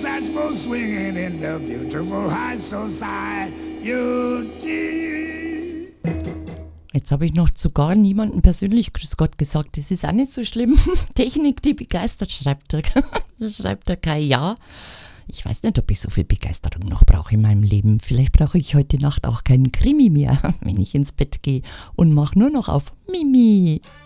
satchel swinging in the beautiful high society. Jetzt habe ich noch zu gar niemandem persönlich Grüß Gott gesagt. Das ist auch nicht so schlimm. Technik, die begeistert, schreibt der Kai. Ja, ich weiß nicht, ob ich so viel Begeisterung noch brauche in meinem Leben. Vielleicht brauche ich heute Nacht auch keinen Krimi mehr, wenn ich ins Bett gehe und mache nur noch auf Mimi.